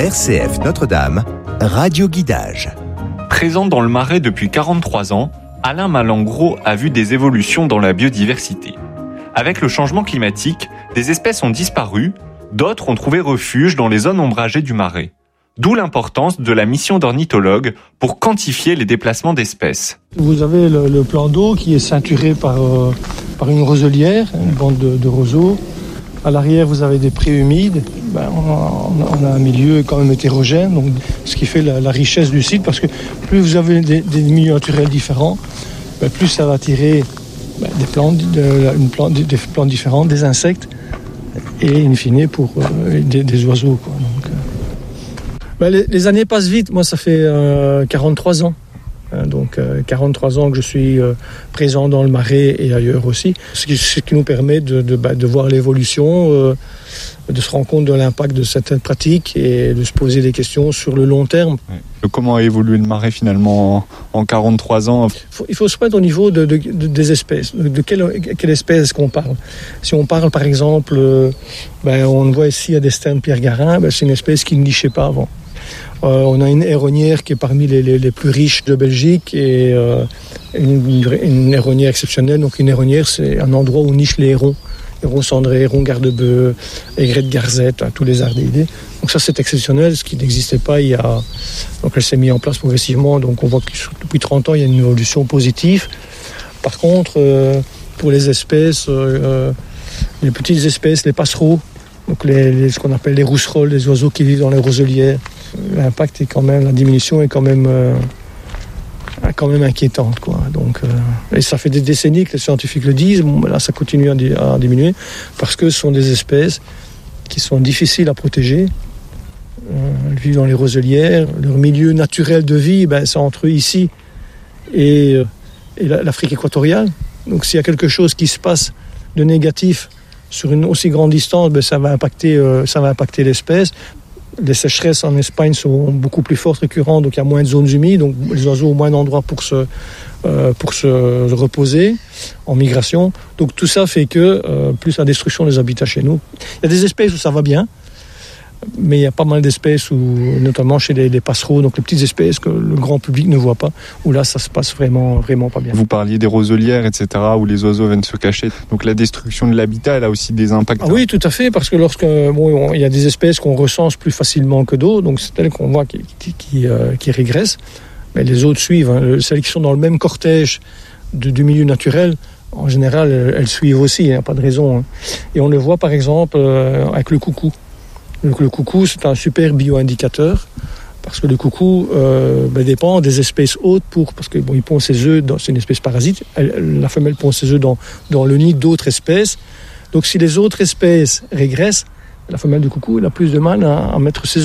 RCF Notre-Dame, Radio Guidage. Présent dans le Marais depuis 43 ans, Alain Malengro a vu des évolutions dans la biodiversité. Avec le changement climatique, des espèces ont disparu, d'autres ont trouvé refuge dans les zones ombragées du Marais. D'où l'importance de la mission d'ornithologue pour quantifier les déplacements d'espèces. Vous avez le plan d'eau qui est ceinturé par une roselière, une bande de roseaux. À l'arrière, vous avez des prés humides. On a un milieu quand même hétérogène, donc, ce qui fait la richesse du site, parce que plus vous avez des milieux naturels différents, plus ça va attirer des plantes différentes, des insectes, et in fine pour des oiseaux, quoi. Donc, les années passent vite. Moi, ça fait 43 ans. Donc 43 ans que je suis présent dans le Marais et ailleurs aussi, ce qui nous permet de voir l'évolution, de se rendre compte de l'impact de certaines pratiques et de se poser des questions sur le long terme. Comment a évolué le Marais finalement en 43 ans ? Il faut se mettre au niveau des espèces. De quelle espèce est-ce qu'on parle ? Si on parle par exemple, on voit ici à des sternes pierre-garin, c'est une espèce qui ne nichait pas avant. On a une héronnière qui est parmi les plus riches de Belgique et une héronnière exceptionnelle. Donc une héronnière, c'est un endroit où nichent les hérons. Hérons cendrés, hérons garde-bœufs, aigrettes garzettes, tous les ardidés. Donc ça, c'est exceptionnel, ce qui n'existait pas il y a... Donc elle s'est mise en place progressivement. Donc on voit que depuis 30 ans, il y a une évolution positive. Par contre, pour les espèces, les petites espèces, les passereaux, donc ce qu'on appelle les rousserolles, les oiseaux qui vivent dans les roselières, l'impact est quand même, la diminution est quand même inquiétante, quoi. Donc, et ça fait des décennies que les scientifiques le disent. Là, ça continue à diminuer parce que ce sont des espèces qui sont difficiles à protéger. Elles vivent dans les roselières. Leur milieu naturel de vie, c'est entre eux ici et l'Afrique équatoriale. Donc, s'il y a quelque chose qui se passe de négatif sur une aussi grande distance, ça va impacter l'espèce. Les sécheresses en Espagne sont beaucoup plus fortes, récurrentes, donc il y a moins de zones humides, donc les oiseaux ont moins d'endroits pour se reposer en migration. Donc tout ça fait que, plus la destruction des habitats chez nous. Il y a des espèces où ça va bien, mais il y a pas mal d'espèces, notamment chez les passereaux, donc les petites espèces que le grand public ne voit pas, où là ça se passe vraiment, vraiment pas bien. Vous parliez des roselières, etc., où les oiseaux viennent se cacher. Donc la destruction de l'habitat, elle a aussi des impacts. Oui, tout à fait, parce que il y a des espèces qu'on recense plus facilement que d'autres, donc c'est elles qu'on voit qui régressent, mais les autres suivent. Celles qui sont dans le même cortège du milieu naturel, en général, elles suivent aussi, il n'y a pas de raison. Et on le voit par exemple avec le coucou. Donc le coucou, c'est un super bio-indicateur parce que le coucou dépend des espèces hôtes parce que il pond ses œufs, c'est une espèce parasite. La femelle pond ses œufs dans le nid d'autres espèces. Donc si les autres espèces régressent, la femelle du coucou elle a plus de mal à mettre ses œufs.